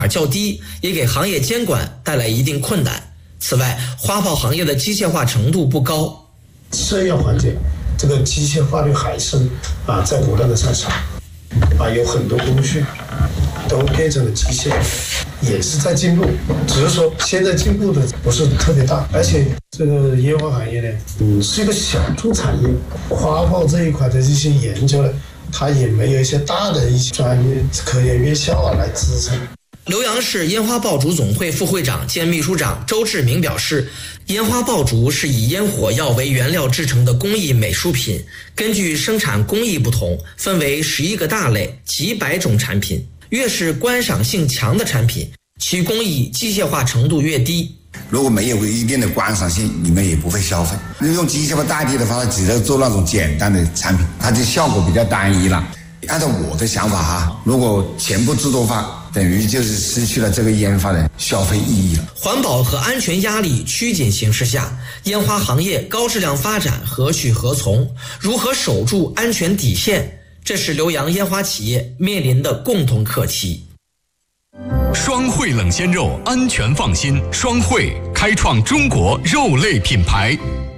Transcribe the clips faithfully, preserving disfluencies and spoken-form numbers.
较低，也给行业监管带来一定困难。此外，花炮行业的机械化程度不高， 饲养环节这个机械化率还是啊在不断的上升，啊有很多工序都变成了机械，也是在进步，只是说现在进步的不是特别大，而且这个烟花行业呢，嗯是一个小众产业，花炮这一块的这些研究呢，它也没有一些大的一些专业科研院校啊来支撑。 浏阳市烟花爆竹总会副会长兼秘书长周志明表示，烟花爆竹是以烟火药为原料制成的工艺美术品，根据生产工艺不同，分为十一个大类，几百种产品。越是观赏性强的产品，其工艺机械化程度越低。 如果没有一定的观赏性，你们也不会消费。用机械化代替的话，它只能做那种简单的产品，它就效果比较单一了。按照我的想法哈，如果全部自动化，等于就是失去了这个烟花的消费意义了。 环保和安全压力趋紧形势下，烟花行业高质量发展何去何从？如何守住安全底线？这是浏阳烟花企业面临的共同课题。 双汇冷鲜肉，安全放心。双汇开创中国肉类品牌。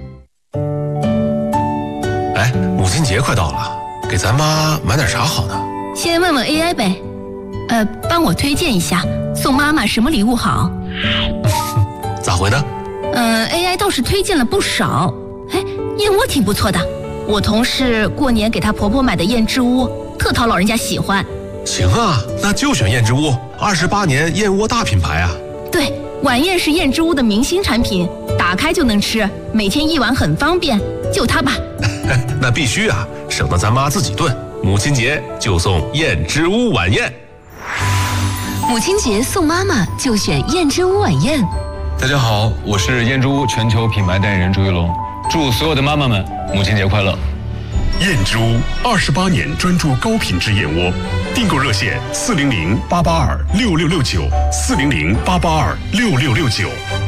哎，母亲节快到了，给咱妈买点啥好呢？ 先问问 A I 呗，呃，帮我推荐一下，送妈妈什么礼物好？ 咋回呢？ 嗯 ，A I 倒是推荐了不少。哎，燕窝挺不错的，我同事过年给她婆婆买的燕之屋，特讨老人家喜欢。 行啊，那就选燕之屋，二十八年燕窝大品牌啊。 对，晚宴是燕之屋的明星产品，打开就能吃，每天一碗很方便，就它吧。 那必须啊，省得咱妈自己炖。母亲节就送燕之屋晚宴。 母亲节送妈妈就选燕之屋晚宴。 大家好，我是燕之屋全球品牌代言人朱一龙，祝所有的妈妈们母亲节快乐。 燕之屋二十八年专注高品质燕窝，订购热线四零零八八二六六六九四零零八八二六六六九。